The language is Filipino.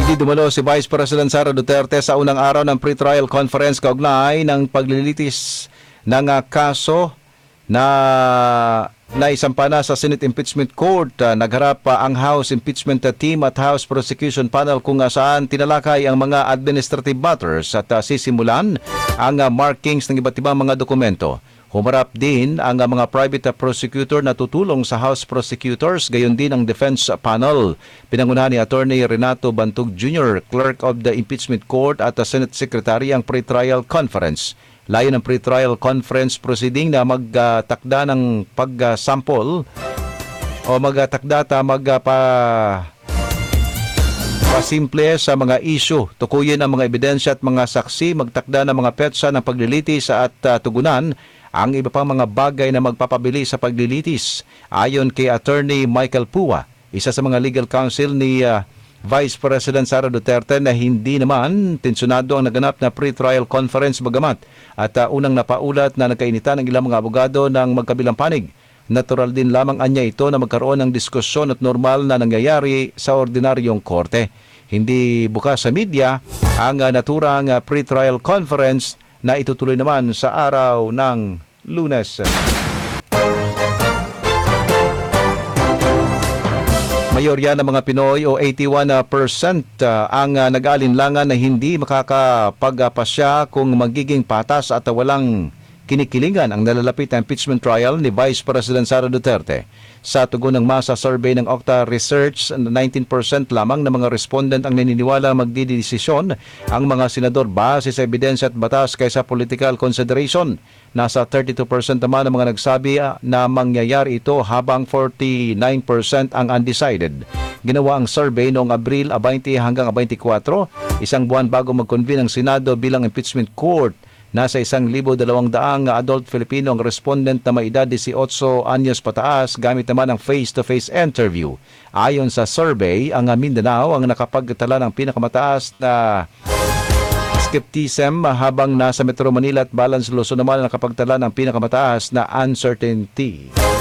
Hindi dumalo si Vice President Sara Duterte sa unang araw ng pre-trial conference kaugnay ng paglilitis ng kaso na naisampa na sa Senate Impeachment Court. Nagharap ang House Impeachment Team at House Prosecution Panel kung saan tinalakay ang mga administrative matters at sisimulan ang markings ng iba't ibang mga dokumento. Humarap din ang mga private prosecutor na tutulong sa House prosecutors, gayon din ang defense panel. Pinangunahan ni Attorney Renato Bantug Jr., Clerk of the Impeachment Court at Senate Secretary ang pre-trial conference. Layo ng pre-trial conference proceeding na magtakda ng pag-sample o pasimple sa mga issue, tukuyin ang mga ebidensya at mga saksi, magtakda ng mga petsa ng paglilitis at tugunan ang iba pang mga bagay na magpapabili sa paglilitis. Ayon kay Attorney Michael Pua, isa sa mga legal counsel ni Vice President Sara Duterte, na hindi naman tensyonado ang naganap na pre-trial conference bagamat at unang napaulat na nagkainitan ng ilang mga abogado ng magkabilang panig. Natural din lamang anya ito na magkaroon ng diskusyon at normal na nangyayari sa ordinaryong korte. Hindi bukas sa media ang naturang pre-trial conference na itutuloy naman sa araw ng Lunes. Mayorya ng mga Pinoy o 81% ang nag-aalinlangan na hindi makakapagpasya kung magiging patas at walang kinikilingan ang nalalapit na impeachment trial ni Vice President Sara Duterte. Sa tugon ng masa survey ng Octa Research, 19% lamang ng mga respondent ang naniniwala magdidesisyon ang mga senador base sa ebidensya at batas kaysa political consideration. Nasa 32% naman ang mga nagsabi na mangyayari ito habang 49% ang undecided. Ginawa ang survey noong Abril 20 hanggang 24, isang buwan bago mag-convene ang Senado bilang impeachment court. Nasa 1,200 adult Filipino ang respondent na may edad 18 anyos pataas gamit naman ang face-to-face interview. Ayon sa survey, ang Mindanao ang nakapagtala ng pinakamataas na skepticism habang nasa Metro Manila at Balance Luzon naman ang nakapagtala ng pinakamataas na uncertainty.